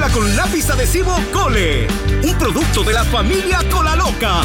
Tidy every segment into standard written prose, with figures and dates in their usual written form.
Estimula con lápiz adhesivo Cole, un producto de la familia Colaloca.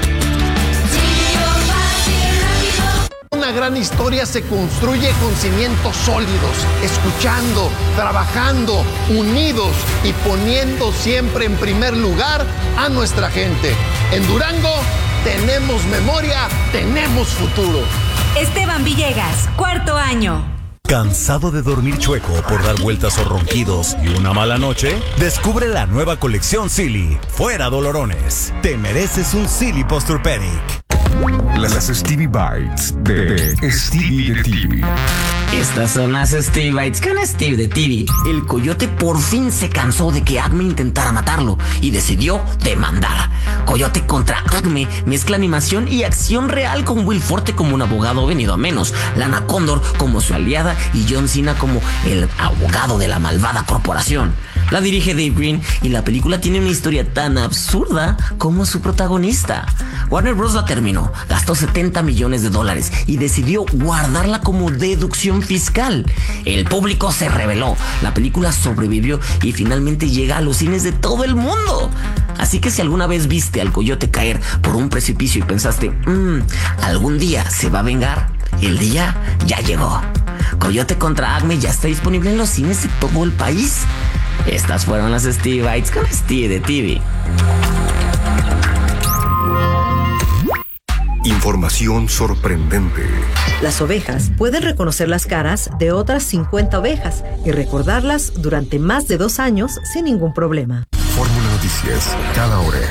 Una gran historia se construye con cimientos sólidos, escuchando, trabajando, unidos y poniendo siempre en primer lugar a nuestra gente. En Durango tenemos memoria, tenemos futuro. Esteban Villegas, 4º año. ¿Cansado de dormir chueco por dar vueltas o ronquidos y una mala noche? Descubre la nueva colección Silly. Fuera dolorones. Te mereces un Silly Posturepedic. Las Stevie Bites de Stevie de TV. Estas son las Stevie Bites con Steve de TV. El coyote por fin se cansó de que Acme intentara matarlo y decidió demandar. Coyote contra Acme mezcla animación y acción real con Will Forte como un abogado venido a menos, Lana Condor como su aliada y John Cena como el abogado de la malvada corporación. La dirige Dave Green y la película tiene una historia tan absurda como su protagonista. Warner Bros. La terminó, gastó $70 millones y decidió guardarla como deducción fiscal. El público se rebeló, la película sobrevivió y finalmente llega a los cines de todo el mundo. Así que si alguna vez viste al coyote caer por un precipicio y pensaste, algún día se va a vengar, el día ya llegó. Coyote contra Acme ya está disponible en los cines de todo el país. Estas fueron las Stevie Bites con Steve de TV. Información sorprendente. Las ovejas pueden reconocer las caras de otras 50 ovejas y recordarlas durante más de 2 años sin ningún problema. Fórmula Noticias, cada hora.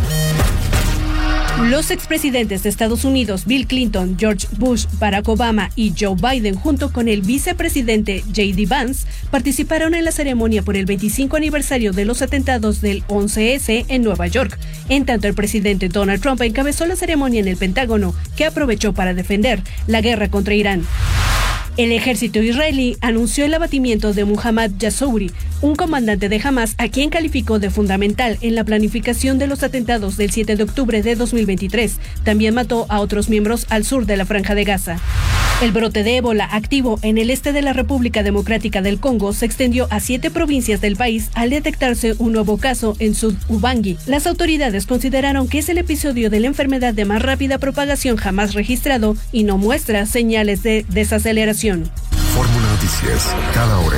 Los expresidentes de Estados Unidos, Bill Clinton, George Bush, Barack Obama y Joe Biden, junto con el vicepresidente J.D. Vance, participaron en la ceremonia por el 25 aniversario de los atentados del 11S en Nueva York. En tanto, el presidente Donald Trump encabezó la ceremonia en el Pentágono, que aprovechó para defender la guerra contra Irán. El ejército israelí anunció el abatimiento de Muhammad Yassouri, un comandante de Hamas a quien calificó de fundamental en la planificación de los atentados del 7 de octubre de 2023. También mató a otros miembros al sur de la Franja de Gaza. El brote de ébola activo en el este de la República Democrática del Congo se extendió a 7 provincias del país al detectarse un nuevo caso en Sud-Ubangi. Las autoridades consideraron que es el episodio de la enfermedad de más rápida propagación jamás registrado y no muestra señales de desaceleración. Fórmula Noticias, cada hora.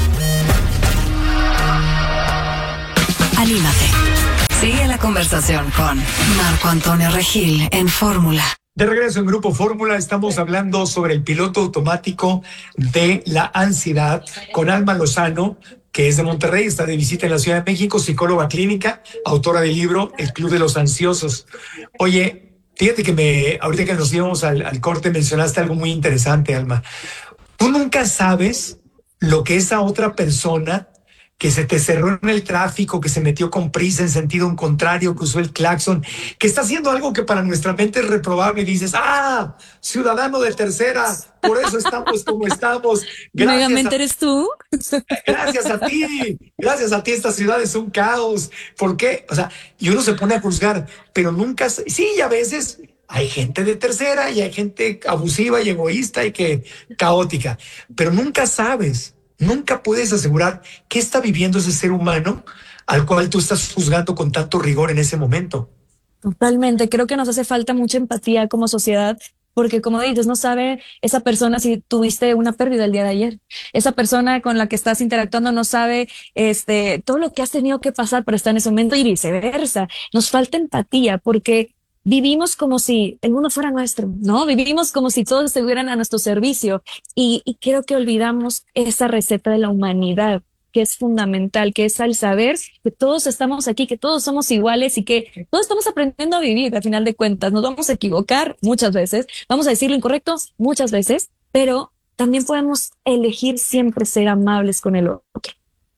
Anímate. Sigue la conversación con Marco Antonio Regil en Fórmula. De regreso en Grupo Fórmula, estamos hablando sobre el piloto automático de la ansiedad con Alma Lozano, que es de Monterrey, está de visita en la Ciudad de México, psicóloga clínica, autora del libro El Club de los Ansiosos. Oye, fíjate que ahorita que nos íbamos al corte mencionaste algo muy interesante, Alma. Tú nunca sabes lo que esa otra persona que se te cerró en el tráfico, que se metió con prisa en sentido contrario, que usó el claxon, que está haciendo algo que para nuestra mente es reprobable y dices, ciudadano de tercera, por eso estamos como estamos. ¿Megamente eres tú? Gracias a ti esta ciudad es un caos. ¿Por qué? O sea, y uno se pone a juzgar, pero nunca, sí, y a veces hay gente de tercera y hay gente abusiva y egoísta y caótica, pero nunca sabes. Nunca puedes asegurar qué está viviendo ese ser humano al cual tú estás juzgando con tanto rigor en ese momento. Totalmente. Creo que nos hace falta mucha empatía como sociedad, porque como dices, no sabe esa persona si tuviste una pérdida el día de ayer. Esa persona con la que estás interactuando no sabe todo lo que has tenido que pasar para estar en ese momento y viceversa. Nos falta empatía porque vivimos como si el mundo fuera nuestro, ¿no? Vivimos como si todos estuvieran a nuestro servicio y creo que olvidamos esa receta de la humanidad que es fundamental, que es al saber que todos estamos aquí, que todos somos iguales y que todos estamos aprendiendo a vivir. Al final de cuentas, nos vamos a equivocar muchas veces, vamos a decir lo incorrecto muchas veces, pero también podemos elegir siempre ser amables con el otro.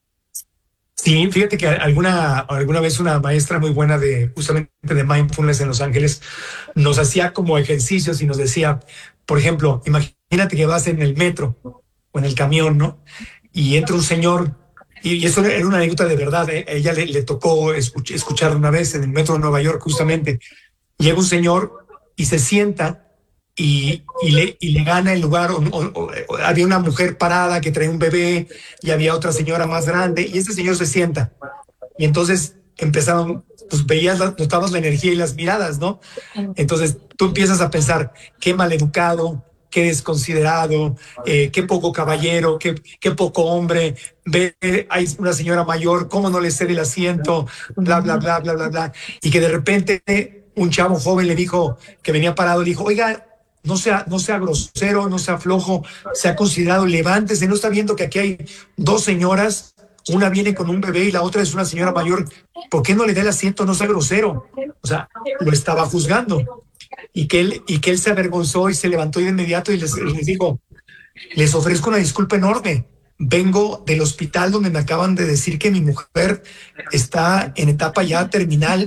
Sí, fíjate que alguna vez una maestra muy buena justamente de mindfulness en Los Ángeles nos hacía como ejercicios y nos decía, por ejemplo, imagínate que vas en el metro o en el camión, ¿no? Y entra un señor, y eso era una anécdota de verdad, ¿eh? Ella le tocó escuchar una vez en el metro de Nueva York justamente. Llega un señor y se sienta y le gana el lugar. Había una mujer parada que traía un bebé y había otra señora más grande y este señor se sienta. Y entonces empezaron, pues notabas la energía y las miradas, ¿no? Entonces tú empiezas a pensar, qué maleducado, qué desconsiderado, qué poco caballero, qué poco hombre. Ve, hay una señora mayor, cómo no le cede el asiento, bla, bla, bla, bla, bla, bla. Y que de repente un chavo joven le dijo, que venía parado, le dijo, oiga, no sea grosero, no sea flojo, sea considerado, levántese, no está viendo que aquí hay dos señoras, una viene con un bebé y la otra es una señora mayor, ¿por qué no le da el asiento? No sea grosero. O sea, lo estaba juzgando. Y que él se avergonzó y se levantó de inmediato y les dijo, les ofrezco una disculpa enorme. Vengo del hospital donde me acaban de decir que mi mujer está en etapa ya terminal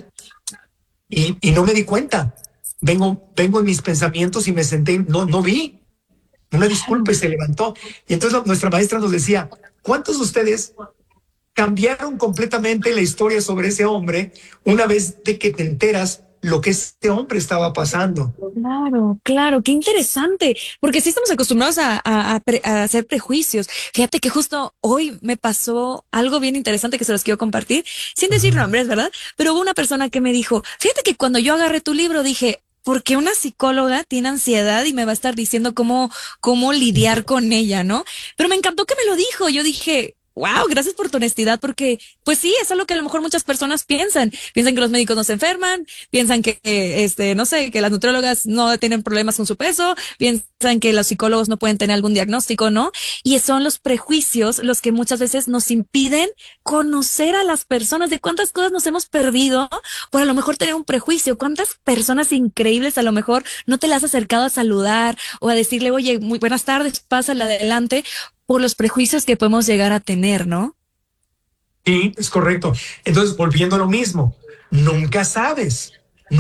y no me di cuenta. Vengo en mis pensamientos y me senté, no vi. Una disculpa y se levantó. Y entonces nuestra maestra nos decía, ¿cuántos de ustedes cambiaron completamente la historia sobre ese hombre una vez de que te enteras lo que este hombre estaba pasando? Claro, claro, qué interesante, porque sí estamos acostumbrados a hacer prejuicios. Fíjate que justo hoy me pasó algo bien interesante que se los quiero compartir, sin decir nombres, ¿verdad? Pero hubo una persona que me dijo, fíjate que cuando yo agarré tu libro dije, ¿por qué una psicóloga tiene ansiedad y me va a estar diciendo cómo lidiar con ella, ¿no? Pero me encantó que me lo dijo. Yo dije, wow, gracias por tu honestidad, porque pues sí, es algo que a lo mejor muchas personas piensan. Piensan que los médicos no se enferman, piensan que, no sé, que las nutriólogas no tienen problemas con su peso, piensan que los psicólogos no pueden tener algún diagnóstico, ¿no? Y son los prejuicios los que muchas veces nos impiden conocer a las personas, de cuántas cosas nos hemos perdido por a lo mejor tener un prejuicio, cuántas personas increíbles a lo mejor no te las has acercado a saludar o a decirle, oye, muy buenas tardes, pásala adelante, por los prejuicios que podemos llegar a tener, ¿no? Sí, es correcto. Entonces, volviendo a lo mismo, nunca sabes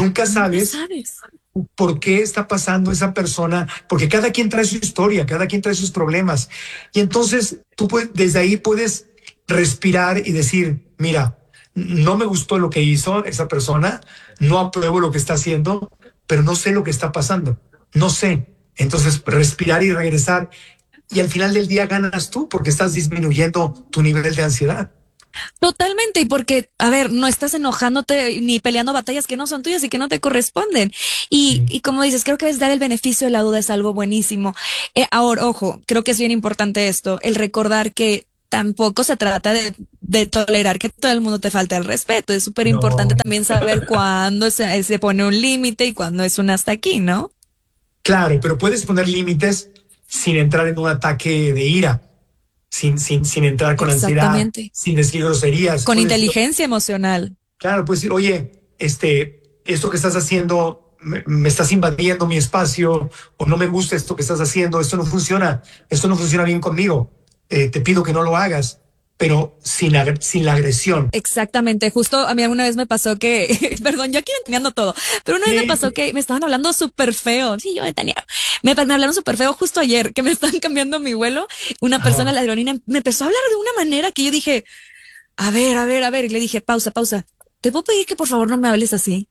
por qué está pasando esa persona, porque cada quien trae su historia, cada quien trae sus problemas. Y entonces tú desde ahí puedes respirar y decir, mira, no me gustó lo que hizo esa persona, no apruebo lo que está haciendo, pero no sé lo que está pasando, no sé. Entonces, respirar y regresar. Y al final del día ganas tú porque estás disminuyendo tu nivel de ansiedad. Totalmente, y porque, a ver, no estás enojándote ni peleando batallas que no son tuyas y que no te corresponden. Y como dices, creo que es dar el beneficio de la duda es algo buenísimo. Ahora, ojo, creo que es bien importante esto, el recordar que tampoco se trata de tolerar que todo el mundo te falte el respeto. Es súper importante también saber cuándo se pone un límite y cuándo es un hasta aquí, ¿no? Claro, pero puedes poner límites sin entrar en un ataque de ira, sin entrar con ansiedad, sin decir groserías. Con inteligencia emocional. Claro, pues decir, oye, esto que estás haciendo, me estás invadiendo mi espacio, o no me gusta esto que estás haciendo, esto no funciona bien conmigo, te pido que no lo hagas. Pero sin la agresión. Exactamente, justo a mí alguna vez me pasó que, perdón, yo aquí entendiendo todo, pero una vez me pasó que me estaban hablando súper feo, sí, yo me hablaron súper feo justo ayer, que me estaban cambiando mi vuelo, una persona, la aerolínea, me empezó a hablar de una manera que yo dije, a ver, y le dije, pausa, ¿te puedo pedir que por favor no me hables así?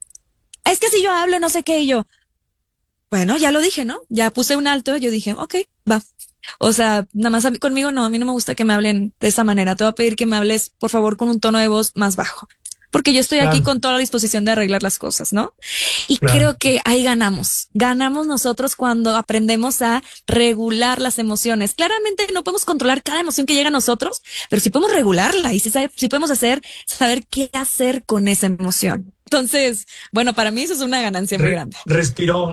Es que si yo hablo, no sé qué, y yo, bueno, ya lo dije, ¿no? Ya puse un alto, yo dije, ok, va. O sea, nada más conmigo no, a mí no me gusta que me hablen de esa manera. Te voy a pedir que me hables, por favor, con un tono de voz más bajo. Porque yo estoy aquí con toda la disposición de arreglar las cosas, ¿no? Y creo que ahí ganamos. Ganamos nosotros cuando aprendemos a regular las emociones. Claramente no podemos controlar cada emoción que llega a nosotros, pero sí podemos regularla y sí podemos saber qué hacer con esa emoción. Entonces, bueno, para mí eso es una ganancia muy grande. Respiró.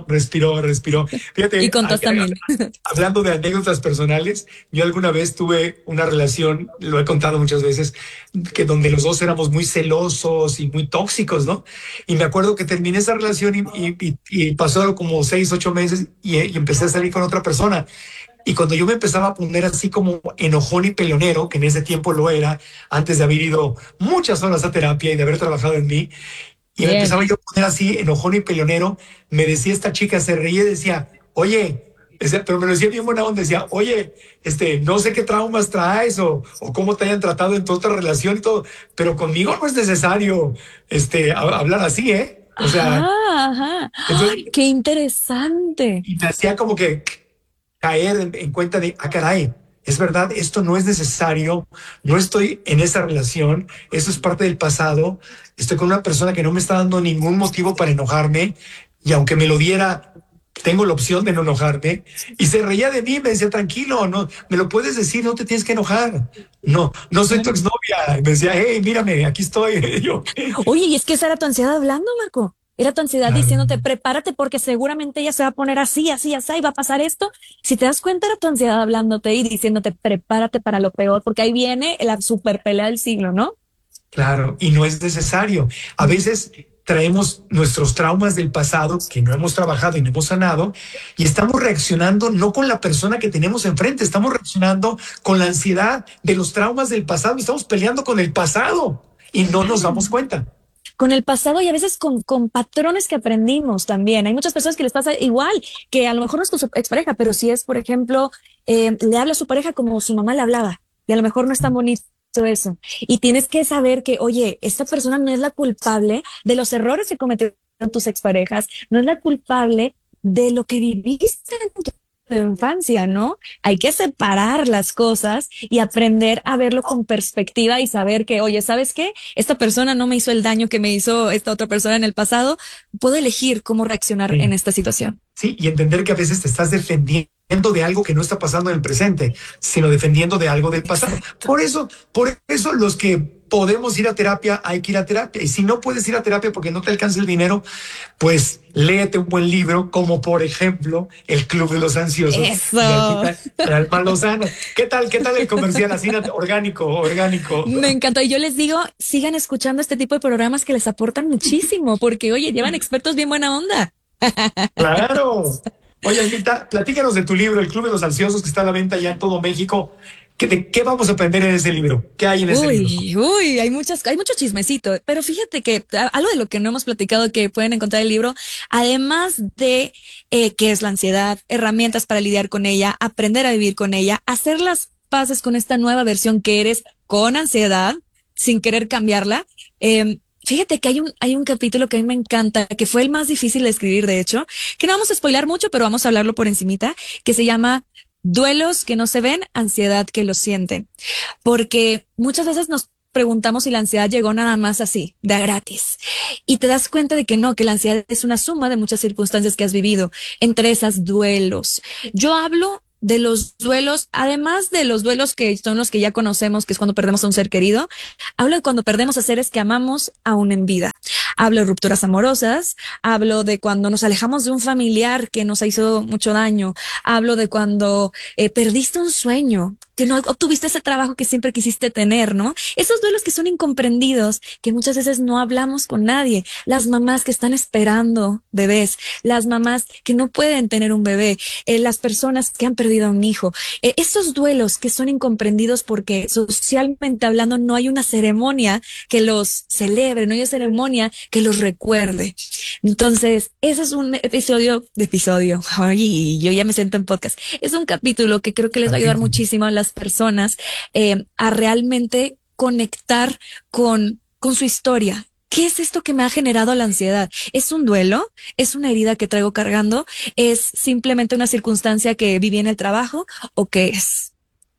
Fíjate, y contas también. Hablando de anécdotas personales, yo alguna vez tuve una relación, lo he contado muchas veces, que donde los dos éramos muy celosos y muy tóxicos, ¿no? Y me acuerdo que terminé esa relación y pasó como 6-8 meses y empecé a salir con otra persona. Y cuando yo me empezaba a poner así como enojón y peleonero, que en ese tiempo lo era, antes de haber ido muchas horas a terapia y de haber trabajado en mí, y me empezaba yo a poner así, enojón y peleonero, me decía esta chica, se reía y decía, oye, pero me lo decía bien buena onda, decía, oye, no sé qué traumas traes o cómo te hayan tratado en tu otra relación y todo, pero conmigo no es necesario hablar así, ¿eh? O sea, ajá. entonces, ¡Ay, qué interesante! y me hacía como que caer en cuenta de, caray, es verdad, esto no es necesario, no estoy en esa relación, eso es parte del pasado, estoy con una persona que no me está dando ningún motivo para enojarme, y aunque me lo diera, tengo la opción de no enojarme, y se reía de mí, me decía, tranquilo, no, me lo puedes decir, no te tienes que enojar, no soy tu exnovia, me decía, hey, mírame, aquí estoy, yo, Oye, y es que esa era tu ansiedad hablando, Marco. Era tu ansiedad claro. diciéndote, prepárate porque seguramente ella se va a poner así, así, así, y va a pasar esto. Si te das cuenta, era tu ansiedad hablándote y diciéndote, prepárate para lo peor, porque ahí viene la super pelea del siglo, ¿no? Claro, y no es necesario. A veces traemos nuestros traumas del pasado que no hemos trabajado y no hemos sanado y estamos reaccionando no con la persona que tenemos enfrente, estamos reaccionando con la ansiedad de los traumas del pasado y estamos peleando con el pasado y no nos damos cuenta. Con el pasado y a veces con patrones que aprendimos también. Hay muchas personas que les pasa igual, que a lo mejor no es con su expareja, pero si es, por ejemplo, le habla a su pareja como su mamá le hablaba y a lo mejor no es tan bonito eso. Y tienes que saber que, oye, esta persona no es la culpable de los errores que cometieron tus exparejas, no es la culpable de lo que viviste en tu infancia, ¿no? Hay que separar las cosas y aprender a verlo con perspectiva y saber que, oye, ¿sabes qué? Esta persona no me hizo el daño que me hizo esta otra persona en el pasado. Puedo elegir cómo reaccionar en esta situación. Sí, y entender que a veces te estás defendiendo de algo que no está pasando en el presente, sino defendiendo de algo del pasado. Por eso los que podemos ir a terapia, hay que ir a terapia. Y si no puedes ir a terapia porque no te alcanza el dinero, pues léete un buen libro, como por ejemplo El Club de los Ansiosos. Eso. De Alma Lozano. ¿Qué tal el comercial? Así orgánico. Me encantó. Y yo les digo, sigan escuchando este tipo de programas que les aportan muchísimo, porque oye, llevan expertos bien buena onda. Claro. Oye, Anita, platícanos de tu libro, El Club de los Ansiosos, que está a la venta ya en todo México. ¿De qué vamos a aprender en ese libro? ¿Qué hay en ese libro? Hay mucho chismecito, pero fíjate que algo de lo que no hemos platicado que pueden encontrar en el libro, además de qué es la ansiedad, herramientas para lidiar con ella, aprender a vivir con ella, hacer las paces con esta nueva versión que eres con ansiedad, sin querer cambiarla. Fíjate que hay un capítulo que a mí me encanta, que fue el más difícil de escribir, de hecho, que no vamos a spoilar mucho, pero vamos a hablarlo por encimita, que se llama Duelos que no se ven, ansiedad que lo sienten. Porque muchas veces nos preguntamos si la ansiedad llegó nada más así, de a gratis. Y te das cuenta de que no, que la ansiedad es una suma de muchas circunstancias que has vivido, entre esas duelos. Yo hablo de los duelos, además de los duelos que son los que ya conocemos, que es cuando perdemos a un ser querido, hablo de cuando perdemos a seres que amamos aún en vida. Hablo de rupturas amorosas, hablo de cuando nos alejamos de un familiar que nos hizo mucho daño, hablo de cuando perdiste un sueño, que no obtuviste ese trabajo que siempre quisiste tener, ¿no? Esos duelos que son incomprendidos, que muchas veces no hablamos con nadie. Las mamás que están esperando bebés, las mamás que no pueden tener un bebé, las personas que han perdido a un hijo. Esos duelos que son incomprendidos porque socialmente hablando no hay una ceremonia que los celebre, no hay una ceremonia que los recuerde. Entonces, ese es un episodio. Ay, yo ya me siento en podcast. Es un capítulo que creo que les va a ayudar muchísimo a las personas a realmente conectar con su historia. ¿Qué es esto que me ha generado la ansiedad? ¿Es un duelo? ¿Es una herida que traigo cargando? ¿Es simplemente una circunstancia que viví en el trabajo? ¿O qué es?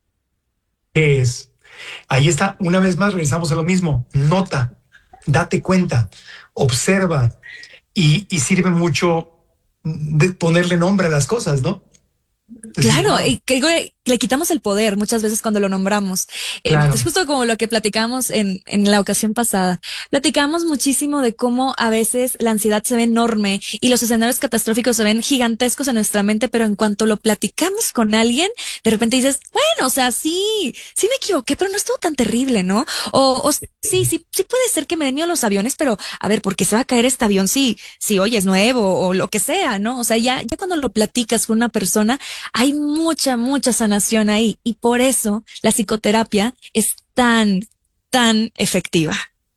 ¿Qué es? Ahí está, una vez más regresamos a lo mismo. Nota, date cuenta, observa y sirve mucho de ponerle nombre a las cosas, ¿no? Claro, y que le quitamos el poder muchas veces cuando lo nombramos. Claro. Es justo como lo que platicamos en la ocasión pasada. Platicamos muchísimo de cómo a veces la ansiedad se ve enorme y los escenarios catastróficos se ven gigantescos en nuestra mente, pero en cuanto lo platicamos con alguien, de repente dices, bueno, o sea, sí me equivoqué, pero no estuvo tan terrible, ¿no? O sí puede ser que me den miedo los aviones, pero a ver, ¿por qué se va a caer este avión si oye, es nuevo o lo que sea, ¿no? O sea, ya cuando lo platicas con una persona, hay mucha sanación ahí y por eso la psicoterapia es tan efectiva.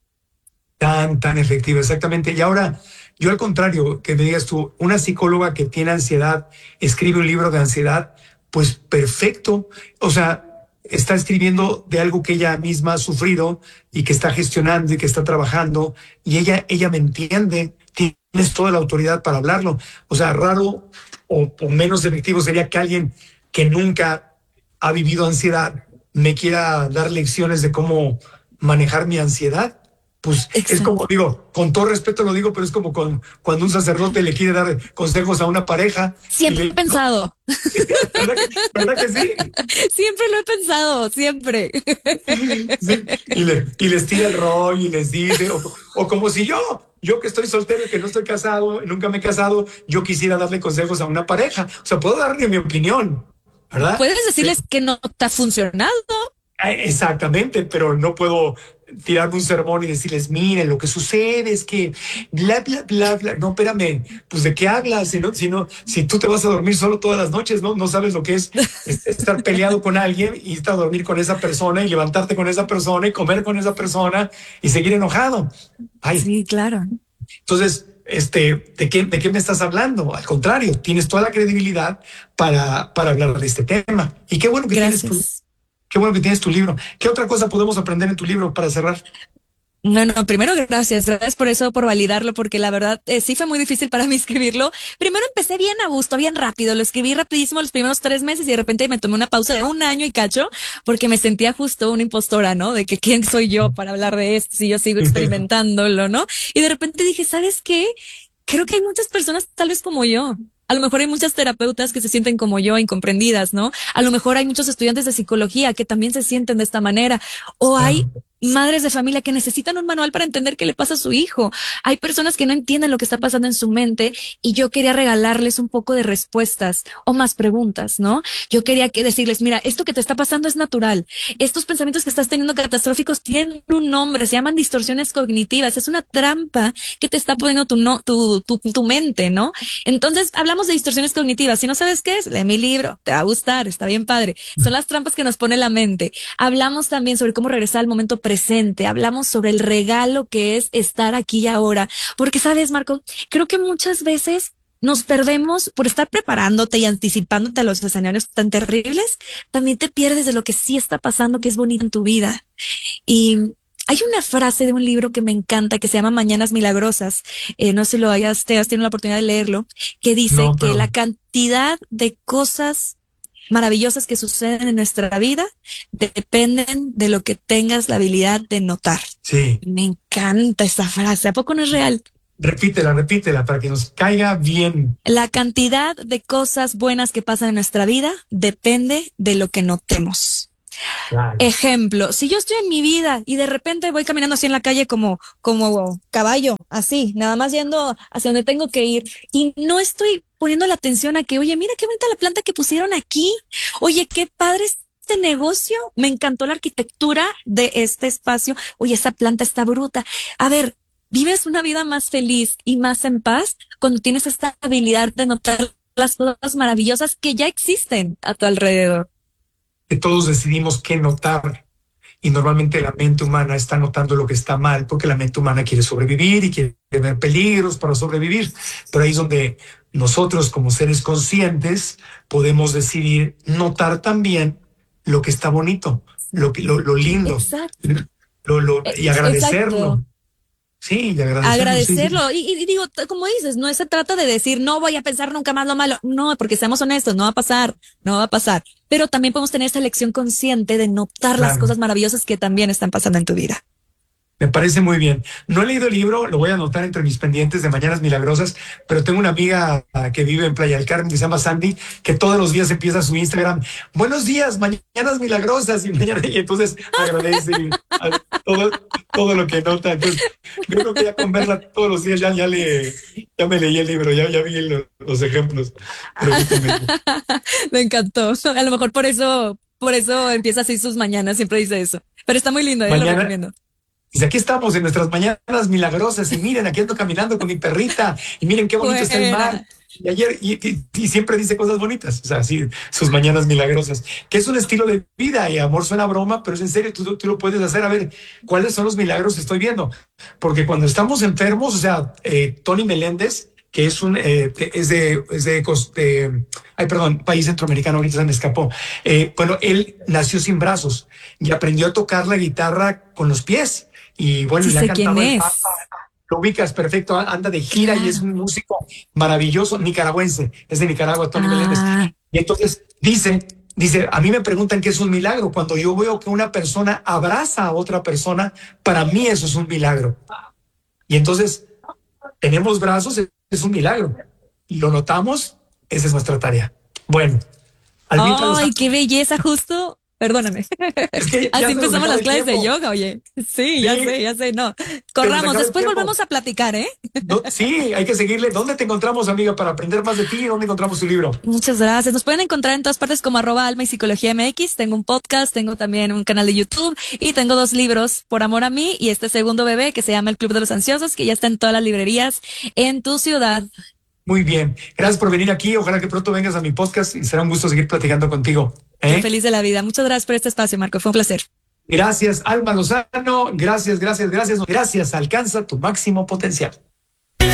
Tan efectiva, exactamente. Y ahora, yo al contrario, que me digas tú, una psicóloga que tiene ansiedad, escribe un libro de ansiedad, pues perfecto. O sea, está escribiendo de algo que ella misma ha sufrido y que está gestionando y que está trabajando y ella me entiende, tiene tienes toda la autoridad para hablarlo. O sea, raro o menos efectivo sería que alguien que nunca ha vivido ansiedad me quiera dar lecciones de cómo manejar mi ansiedad. Pues exacto. Es como, digo, con todo respeto lo digo, pero es como cuando un sacerdote le quiere dar consejos a una pareja. Siempre he pensado. ¿Verdad que sí? Siempre lo he pensado, siempre. Sí, y les tira el rollo y les dice, o como si yo que estoy soltero y que no estoy casado, nunca me he casado, yo quisiera darle consejos a una pareja. O sea, puedo darle mi opinión, ¿verdad? Puedes decirles que no te ha funcionado. Exactamente, pero no puedo tirarme un sermón y decirles, miren, lo que sucede es que bla, bla, bla, bla. No, espérame, pues ¿de qué hablas? Si tú te vas a dormir solo todas las noches, no sabes lo que es estar peleado con alguien y estar a dormir con esa persona y levantarte con esa persona y comer con esa persona y seguir enojado. Ay. Sí, claro. Entonces, ¿de qué me estás hablando? Al contrario, tienes toda la credibilidad para hablar de este tema. Y qué bueno que Qué bueno que tienes tu libro. ¿Qué otra cosa podemos aprender en tu libro para cerrar? No, primero gracias por eso, por validarlo, porque la verdad sí fue muy difícil para mí escribirlo. Primero empecé bien a gusto, bien rápido, lo escribí rapidísimo los primeros 3 meses y de repente me tomé una pausa de 1 año y cacho, porque me sentía justo una impostora, ¿no? De que quién soy yo para hablar de esto si yo sigo experimentándolo, ¿no? Y de repente dije, ¿sabes qué? Creo que hay muchas personas tal vez como yo. A lo mejor hay muchas terapeutas que se sienten como yo, incomprendidas, ¿no? A lo mejor hay muchos estudiantes de psicología que también se sienten de esta manera. O hay madres de familia que necesitan un manual para entender qué le pasa a su hijo. Hay personas que no entienden lo que está pasando en su mente y yo quería regalarles un poco de respuestas o más preguntas, ¿no? Yo quería decirles, mira, esto que te está pasando es natural. Estos pensamientos que estás teniendo catastróficos tienen un nombre, se llaman distorsiones cognitivas. Es una trampa que te está poniendo tu mente, ¿no? Entonces, hablamos de distorsiones cognitivas. Si no sabes qué es, lee mi libro, te va a gustar, está bien padre. Son las trampas que nos pone la mente. Hablamos también sobre cómo regresar al momento presente, hablamos sobre el regalo que es estar aquí y ahora, porque sabes, Marco, creo que muchas veces nos perdemos por estar preparándote y anticipándote a los escenarios tan terribles, también te pierdes de lo que sí está pasando, que es bonito en tu vida. Y hay una frase de un libro que me encanta, que se llama Mañanas Milagrosas, no sé si te has tenido la oportunidad de leerlo, que dice que la cantidad de cosas maravillosas que suceden en nuestra vida dependen de lo que tengas la habilidad de notar. Sí. Me encanta esa frase. ¿A poco no es real? Repítela para que nos caiga bien. La cantidad de cosas buenas que pasan en nuestra vida depende de lo que notemos. Claro. Ejemplo, si yo estoy en mi vida y de repente voy caminando así en la calle como caballo, así, nada más yendo hacia donde tengo que ir y no estoy poniendo la atención a que, oye, mira qué bonita la planta que pusieron aquí, oye, qué padre este negocio, me encantó la arquitectura de este espacio, oye, esa planta está bruta. A ver, vives una vida más feliz y más en paz cuando tienes esta habilidad de notar las cosas maravillosas que ya existen a tu alrededor. Que todos decidimos qué notar y normalmente la mente humana está notando lo que está mal porque la mente humana quiere sobrevivir y quiere ver peligros para sobrevivir, pero ahí es donde nosotros como seres conscientes podemos decidir notar también lo que está bonito, lo lindo, y agradecerlo. Exacto. Sí, y agradecerlo. Sí. Y digo, como dices, no se trata de decir, no voy a pensar nunca más lo malo. No, porque seamos honestos, no va a pasar. Pero también podemos tener esa elección consciente de notar las cosas maravillosas que también están pasando en tu vida. Me parece muy bien. No he leído el libro, lo voy a anotar entre mis pendientes de Mañanas Milagrosas, pero tengo una amiga que vive en Playa del Carmen, que se llama Sandy, que todos los días empieza su Instagram. Buenos días, Mañanas Milagrosas. Y entonces agradece todo lo que nota. Entonces, yo creo que ya con verla todos los días ya me leí el libro, ya vi los ejemplos. Me encantó. A lo mejor por eso empieza así sus mañanas, siempre dice eso. Pero está muy lindo, lo recomiendo. Dice, aquí estamos en nuestras mañanas milagrosas y miren, aquí ando caminando con mi perrita y miren qué bonito está el mar. Y ayer, y siempre dice cosas bonitas, o sea, así, sus mañanas milagrosas, que es un estilo de vida y amor suena a broma, pero es en serio, tú lo puedes hacer. A ver, ¿cuáles son los milagros que estoy viendo? Porque cuando estamos enfermos, o sea, Tony Meléndez, que es país centroamericano, ahorita se me escapó. Bueno, él nació sin brazos y aprendió a tocar la guitarra con los pies. Y bueno, sí, le ha cantado lo ubicas perfecto, anda de gira y es un músico maravilloso, nicaragüense, es de Nicaragua, Tony Meléndez. Y entonces dice, a mí me preguntan qué es un milagro. Cuando yo veo que una persona abraza a otra persona, para mí eso es un milagro. Y entonces, tenemos brazos, es un milagro. Lo notamos, esa es nuestra tarea. Bueno. ¡Ay, qué belleza! Justo, perdóname. Es que así empezamos las clases de yoga, oye. Sí, ya sé, no. Corramos, después volvemos a platicar, ¿eh? No, sí, hay que seguirle. ¿Dónde te encontramos, amiga, para aprender más de ti? ¿Dónde encontramos tu libro? Muchas gracias. Nos pueden encontrar en todas partes como @alma y psicología MX. Tengo un podcast, tengo también un canal de YouTube y tengo 2 libros, Por amor a mí y este segundo bebé que se llama El Club de los Ansiosos, que ya está en todas las librerías en tu ciudad. Muy bien. Gracias por venir aquí. Ojalá que pronto vengas a mi podcast y será un gusto seguir platicando contigo. Estoy feliz de la vida. Muchas gracias por este espacio, Marco. Fue un placer. Gracias, Alma Lozano. Gracias. Alcanza tu máximo potencial.